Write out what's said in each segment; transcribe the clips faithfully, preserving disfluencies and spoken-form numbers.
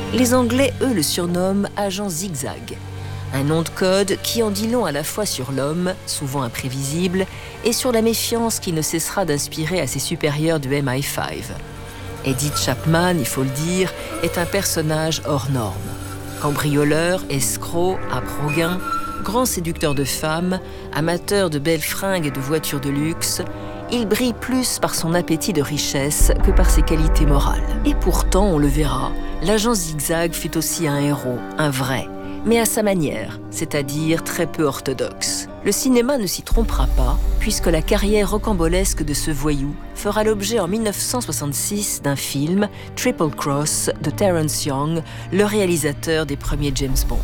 Les Anglais, eux, le surnomment agent zigzag. Un nom de code qui en dit long à la fois sur l'homme, souvent imprévisible, et sur la méfiance qu'il ne cessera d'inspirer à ses supérieurs du M I cinq. Eddie Chapman, il faut le dire, est un personnage hors norme. Cambrioleur, escroc, abroguin, grand séducteur de femmes, amateur de belles fringues et de voitures de luxe, il brille plus par son appétit de richesse que par ses qualités morales. Et pourtant, on le verra, l'agent zigzag fut aussi un héros, un vrai, mais à sa manière, c'est-à-dire très peu orthodoxe. Le cinéma ne s'y trompera pas, puisque la carrière rocambolesque de ce voyou fera l'objet en mille neuf cent soixante-six d'un film, Triple Cross, de Terence Young, le réalisateur des premiers James Bond.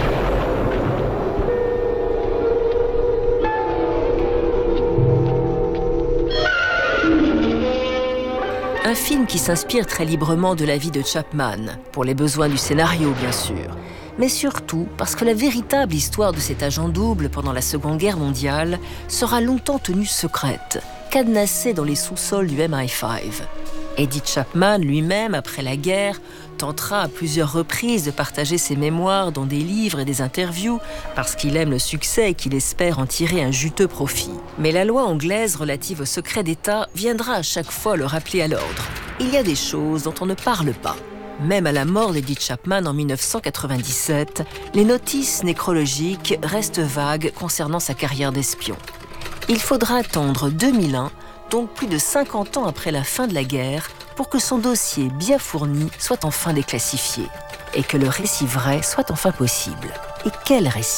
Un film qui s'inspire très librement de la vie de Chapman, pour les besoins du scénario bien sûr, mais surtout parce que la véritable histoire de cet agent double pendant la Seconde Guerre mondiale sera longtemps tenue secrète, cadenassée dans les sous-sols du M I cinq. Eddie Chapman lui-même, après la guerre, tentera à plusieurs reprises de partager ses mémoires dans des livres et des interviews parce qu'il aime le succès et qu'il espère en tirer un juteux profit. Mais la loi anglaise relative au secret d'État viendra à chaque fois le rappeler à l'ordre. Il y a des choses dont on ne parle pas. Même à la mort d'Eddie Chapman en mille neuf cent quatre-vingt-dix-sept, les notices nécrologiques restent vagues concernant sa carrière d'espion. Il faudra attendre deux mille un, donc plus de cinquante ans après la fin de la guerre, pour que son dossier bien fourni soit enfin déclassifié et que le récit vrai soit enfin possible. Et quel récit ?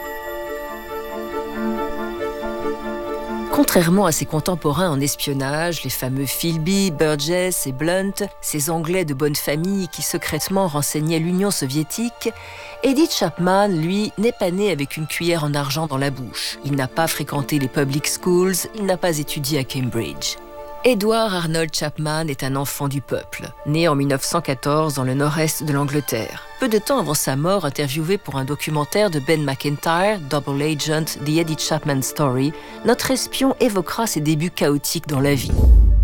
Contrairement à ses contemporains en espionnage, les fameux Philby, Burgess et Blunt, ces Anglais de bonne famille qui secrètement renseignaient l'Union soviétique, Eddie Chapman, lui, n'est pas né avec une cuillère en argent dans la bouche. Il n'a pas fréquenté les public schools, il n'a pas étudié à Cambridge. Edward Arnold Chapman est un enfant du peuple, né en mille neuf cent quatorze dans le nord-est de l'Angleterre. Peu de temps avant sa mort, interviewé pour un documentaire de Ben McIntyre, Double Agent, The Eddie Chapman Story, notre espion évoquera ses débuts chaotiques dans la vie.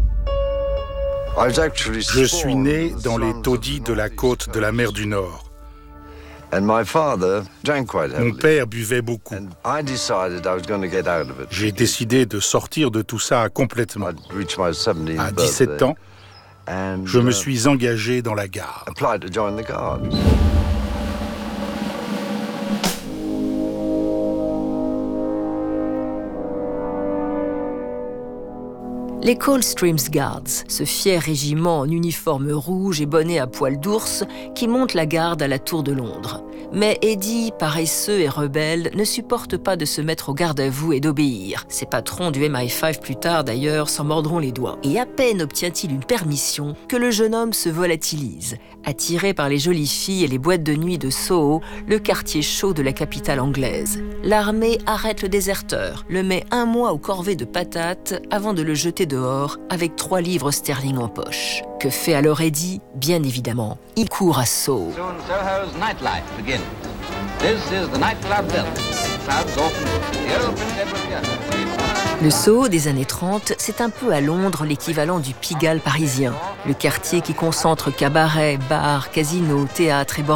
Je suis né dans les taudis de la côte de la mer du Nord. Mon père buvait beaucoup. J'ai décidé de sortir de tout ça complètement. À dix-sept ans, je me suis engagé dans la garde. Les Coldstreams Guards, ce fier régiment en uniforme rouge et bonnet à poils d'ours qui monte la garde à la Tour de Londres. Mais Eddie, paresseux et rebelle, ne supporte pas de se mettre au garde-à-vous et d'obéir. Ses patrons du M I cinq plus tard, d'ailleurs, s'en mordront les doigts. Et à peine obtient-il une permission que le jeune homme se volatilise. Attiré par les jolies filles et les boîtes de nuit de Soho, le quartier chaud de la capitale anglaise. L'armée arrête le déserteur, le met un mois aux corvées de patates avant de le jeter dehors avec trois livres sterling en poche. Que fait alors Eddie ? Bien évidemment, il court à Soho. Le Soho des années trente, c'est un peu à Londres l'équivalent du Pigalle parisien. Le quartier qui concentre cabarets, bars, casinos, théâtres et